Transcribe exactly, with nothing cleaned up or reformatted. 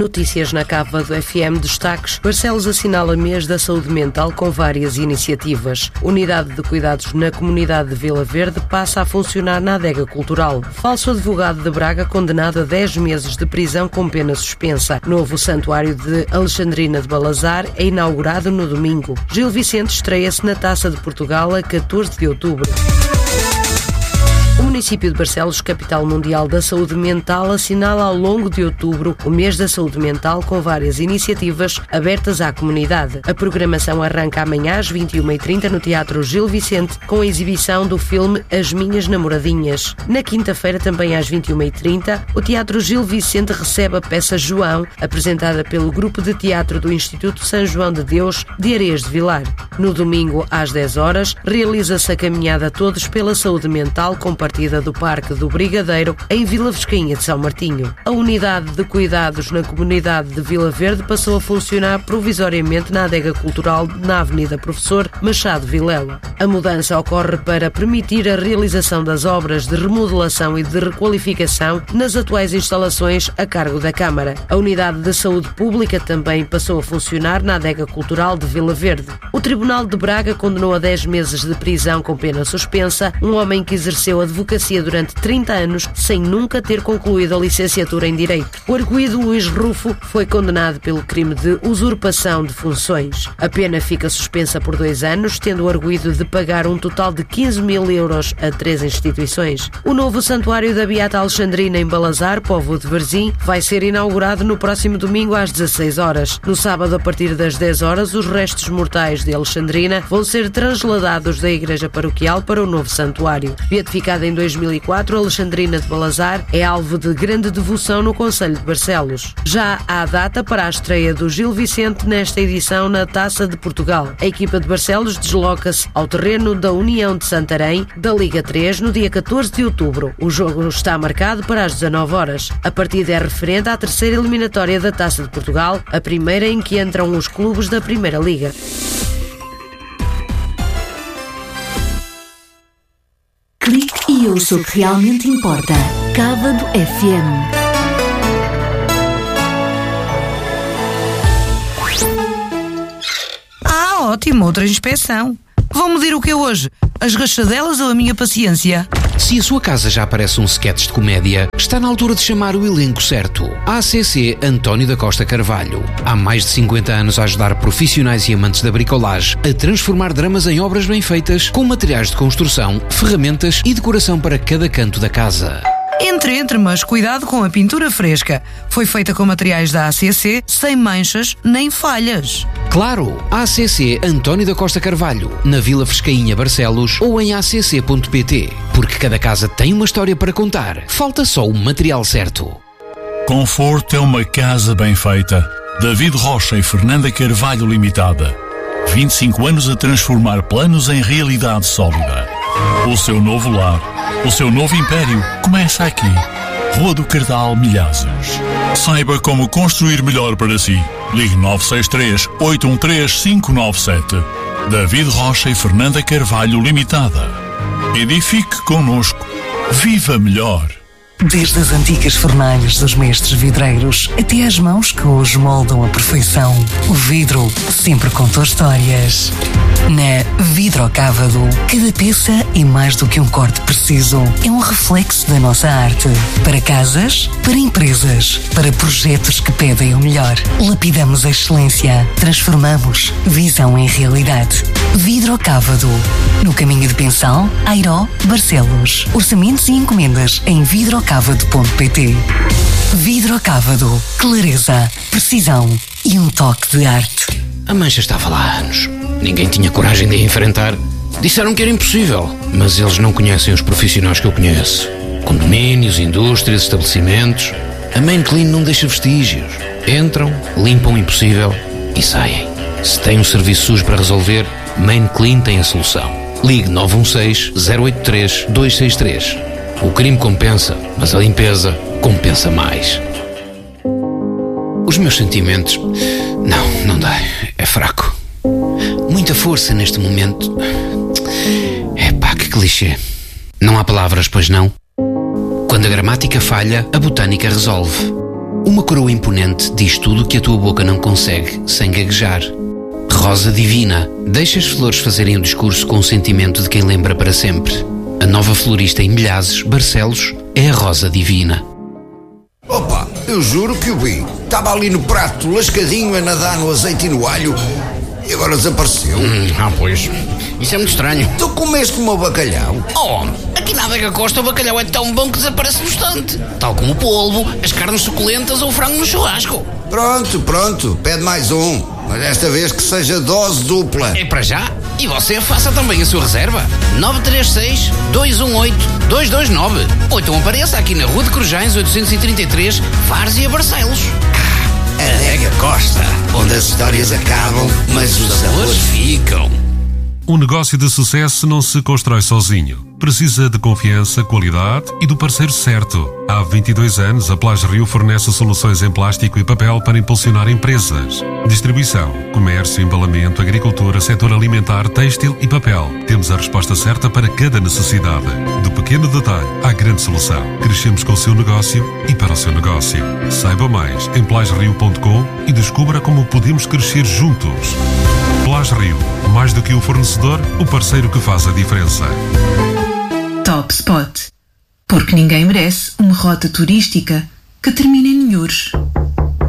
Notícias na Cava do F M, destaques. Barcelos assinala mês da saúde mental com várias iniciativas. Unidade de cuidados na comunidade de Vila Verde passa a funcionar na adega cultural. Falso advogado de Braga condenado a dez meses de prisão com pena suspensa. Novo santuário de Alexandrina de Balazar é inaugurado no domingo. Gil Vicente estreia-se na Taça de Portugal a catorze de outubro. O município de Barcelos, capital mundial da saúde mental, assinala ao longo de outubro o mês da saúde mental com várias iniciativas abertas à comunidade. A programação arranca amanhã às vinte e uma e trinta no Teatro Gil Vicente com a exibição do filme As Minhas Namoradinhas. Na quinta-feira, também às vinte e uma e trinta, o Teatro Gil Vicente recebe a peça João, apresentada pelo Grupo de Teatro do Instituto São João de Deus de Areias de Vilar. No domingo, às dez horas, realiza-se a caminhada Todos pela Saúde Mental com partida do Parque do Brigadeiro em Vila Vescainha de São Martinho. A unidade de cuidados na comunidade de Vila Verde passou a funcionar provisoriamente na adega cultural na Avenida Professor Machado Vilela. A mudança ocorre para permitir a realização das obras de remodelação e de requalificação nas atuais instalações a cargo da Câmara. A unidade de saúde pública também passou a funcionar na adega cultural de Vila Verde. O Tribunal de Braga condenou a dez meses de prisão com pena suspensa um homem que exerceu a advocacia durante trinta anos sem nunca ter concluído a licenciatura em Direito. O arguido Luís Rufo foi condenado pelo crime de usurpação de funções. A pena fica suspensa por dois anos, tendo o arguido de pagar um total de quinze mil euros a três instituições. O novo santuário da Beata Alexandrina em Balazar, povo de Varzim, vai ser inaugurado no próximo domingo às dezasseis horas. No sábado, a partir das dez horas, os restos mortais de Alexandrina vão ser transladados da igreja paroquial para o novo santuário. Beatificada em dois mil e quatro, Alexandrina de Balazar é alvo de grande devoção no concelho de Barcelos. Já há data para a estreia do Gil Vicente nesta edição na Taça de Portugal. A equipa de Barcelos desloca-se ao terreno da União de Santarém, da Liga três, no dia catorze de outubro. O jogo está marcado para as dezanove horas. A partida é referente à terceira eliminatória da Taça de Portugal, a primeira em que entram os clubes da Primeira Liga. Clique e ouça o que realmente importa. Cava do F M. Ah, ótimo, outra inspeção. Vão medir o que hoje? As rachadelas ou a minha paciência? Se a sua casa já parece um sketch de comédia, está na altura de chamar o elenco certo. A C C António da Costa Carvalho. Há mais de cinquenta anos a ajudar profissionais e amantes da bricolagem a transformar dramas em obras bem feitas, com materiais de construção, ferramentas e decoração para cada canto da casa. Entre, entre, mas cuidado com a pintura fresca. Foi feita com materiais da A C C, sem manchas nem falhas. Claro, A C C António da Costa Carvalho, na Vila Vescainha, Barcelos, ou em a c c ponto p t. Porque cada casa tem uma história para contar. Falta só o material certo. Conforto é uma casa bem feita. David Rocha e Fernanda Carvalho Limitada. vinte e cinco anos a transformar planos em realidade sólida. O seu novo lar, o seu novo império começa aqui. Rua do Cardal, Milhazes. Saiba como construir melhor para si. Ligue nove seis três, oito um três, cinco nove sete. David Rocha e Fernanda Carvalho Limitada. Edifique connosco. Viva melhor. Desde as antigas fornalhas dos mestres vidreiros até às mãos que hoje moldam a perfeição, o vidro sempre contou histórias. Na Vidrocávado, cada peça é mais do que um corte preciso. É um reflexo da nossa arte. Para casas, para empresas, para projetos que pedem o melhor. Lapidamos a excelência. Transformamos visão em realidade. Vidrocávado. No caminho de Pensal, Airó, Barcelos. Orçamentos e encomendas em vidrocávado ponto p t. Vidrocávado. Clareza, precisão e um toque de arte. A mancha estava lá há anos. Ninguém tinha coragem de a enfrentar. Disseram que era impossível, mas eles não conhecem os profissionais que eu conheço. Condomínios, indústrias, estabelecimentos. A Main Clean não deixa vestígios. Entram, limpam o impossível e saem. Se tem um serviço sujo para resolver, Main Clean tem a solução. Ligue nove um seis, zero oito três, dois seis três. O crime compensa, mas a limpeza compensa mais. Os meus sentimentos... Não, não dá. É fraco. Muita força neste momento. Epá, que clichê. Não há palavras, pois não? Quando a gramática falha, a botânica resolve. Uma coroa imponente diz tudo o que a tua boca não consegue sem gaguejar. Rosa Divina. Deixa as flores fazerem o discurso com o sentimento de quem lembra para sempre. A nova florista em Milhazes, Barcelos, é a Rosa Divina. Opa, eu juro que o vi. Estava ali no prato, lascadinho, a nadar no azeite e no alho, e agora desapareceu. Hum, ah, pois. Isso é muito estranho. Tu comeste o meu bacalhau? Oh, aqui na Adega Costa o bacalhau é tão bom que desaparece no instante. Tal como o polvo, as carnes suculentas ou o frango no churrasco. Pronto, pronto, pede mais um. Mas desta vez que seja dose dupla. É para já? E você faça também a sua reserva. nove três seis, dois um oito, dois dois nove. Ou então apareça aqui na Rua de Corujães oitocentos e trinta e três, Várzea, Barcelos. Ah, Adega Costa, onde as histórias acabam, mas os sabores ficam. Um negócio de sucesso não se constrói sozinho. Precisa de confiança, qualidade e do parceiro certo. Há vinte e dois anos, a Plage Rio fornece soluções em plástico e papel para impulsionar empresas. Distribuição, comércio, embalamento, agricultura, setor alimentar, têxtil e papel. Temos a resposta certa para cada necessidade. Do pequeno detalhe à grande solução. Crescemos com o seu negócio e para o seu negócio. Saiba mais em plage rio ponto com e descubra como podemos crescer juntos. Plage Rio, mais do que um fornecedor, o parceiro que faz a diferença. Top Spot. Porque ninguém merece uma rota turística que termine em Nhures.